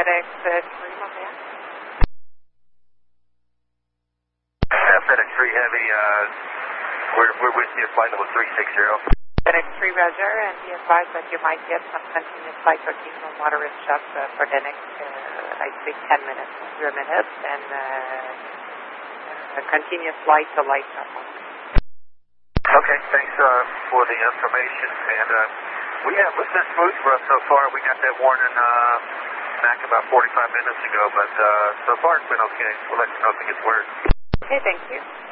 FedEx 3, Montana. FedEx 3 Heavy, we're with you, flight level 360. FedEx 3, Roger, and be advised that you might get some continuous flight or seasonal moderate shots for the next, I'd say 10 minutes, under a minute, and a continuous flight to light shot. Okay, thanks for the information, and it's been smooth for us so far. We got that warning back about 45 minutes ago, but so far it's been okay. We'll let you know if it gets worse. Okay, thank you.